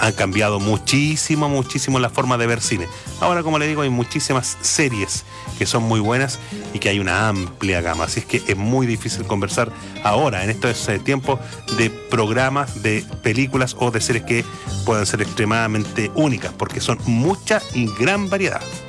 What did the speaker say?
han cambiado muchísimo la forma de ver cine. Ahora, como le digo, hay muchísimas series que son muy buenas y que hay una amplia gama. Así es que es muy difícil conversar ahora, en estos tiempos, de programas, de películas o de series que puedan ser extremadamente únicas, porque son mucha y gran variedad.